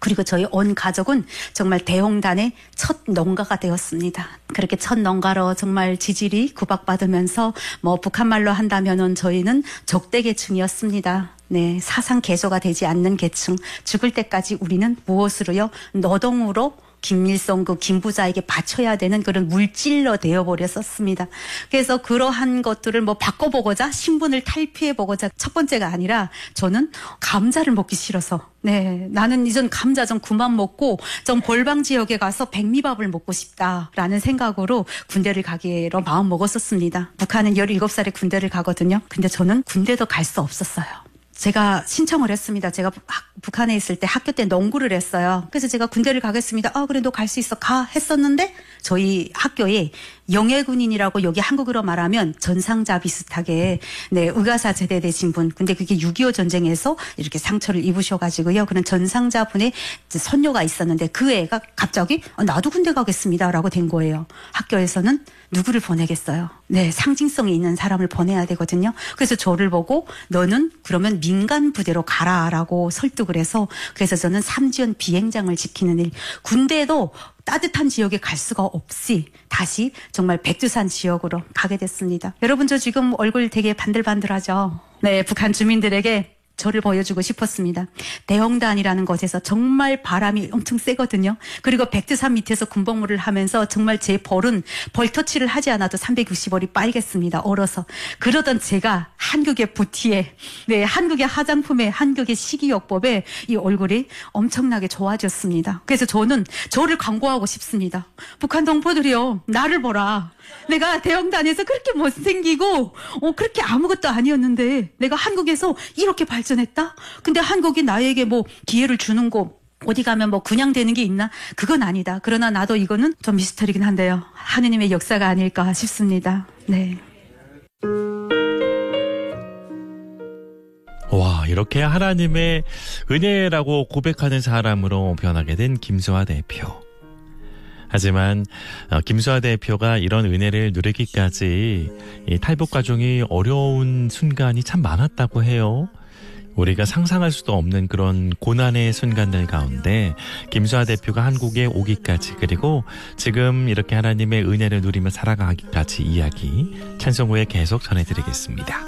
그리고 저희 온 가족은 정말 대홍단의 첫 농가가 되었습니다. 그렇게 첫 농가로 정말 지질이 구박받으면서 북한 말로 한다면은 저희는 적대 계층이었습니다. 네, 사상 개조가 되지 않는 계층. 죽을 때까지 우리는 무엇으로요? 노동으로 김일성 김부자에게 바쳐야 되는 그런 물질로 되어버렸었습니다. 그래서 그러한 것들을 바꿔보고자 신분을 탈피해보고자 첫 번째가 아니라 저는 감자를 먹기 싫어서 나는 이전 감자 좀 그만 먹고 좀 골방 지역에 가서 백미밥을 먹고 싶다라는 생각으로 군대를 가기로 마음 먹었었습니다. 북한은 17살에 군대를 가거든요. 근데 저는 군대도 갈 수 없었어요. 제가 신청을 했습니다. 제가 북한에 있을 때 학교 때 농구를 했어요. 그래서 제가 군대를 가겠습니다. 그래 너 갈 수 있어 가 했었는데 저희 학교에 영예군인이라고 여기 한국으로 말하면 전상자 비슷하게 의가사 제대되신 분. 근데 그게 6.25 전쟁에서 이렇게 상처를 입으셔가지고요. 그런 전상자 분의 손녀가 있었는데 그 애가 갑자기 나도 군대 가겠습니다라고 된 거예요. 학교에서는 누구를 보내겠어요? 상징성이 있는 사람을 보내야 되거든요. 그래서 저를 보고 너는 그러면 민간 부대로 가라라고 설득을 해서 그래서 저는 삼지연 비행장을 지키는 일. 군대도 따뜻한 지역에 갈 수가 없이 다시 정말 백두산 지역으로 가게 됐습니다. 여러분 저 지금 얼굴 되게 반들반들하죠? 북한 주민들에게 저를 보여주고 싶었습니다. 대홍단이라는 곳에서 정말 바람이 엄청 세거든요. 그리고 백두산 밑에서 군복무를 하면서 정말 제 볼은 볼터치를 하지 않아도 360볼이 빨겠습니다. 얼어서. 그러던 제가 한국의 부티에, 한국의 화장품에, 한국의 식이요법에 이 얼굴이 엄청나게 좋아졌습니다. 그래서 저는 저를 광고하고 싶습니다. 북한 동포들이요, 나를 보라. 내가 대형단에서 그렇게 못생기고 그렇게 아무것도 아니었는데 내가 한국에서 이렇게 발전했다? 근데 한국이 나에게 기회를 주는 거 어디 가면 그냥 되는 게 있나? 그건 아니다. 그러나 나도 이거는 좀 미스터리긴 한데요. 하느님의 역사가 아닐까 싶습니다. 와, 이렇게 하나님의 은혜라고 고백하는 사람으로 변하게 된 김수아 대표. 하지만 김수아 대표가 이런 은혜를 누리기까지 이 탈북 과정이 어려운 순간이 참 많았다고 해요. 우리가 상상할 수도 없는 그런 고난의 순간들 가운데 김수아 대표가 한국에 오기까지 그리고 지금 이렇게 하나님의 은혜를 누리며 살아가기까지 이야기 찬송 후에 계속 전해드리겠습니다.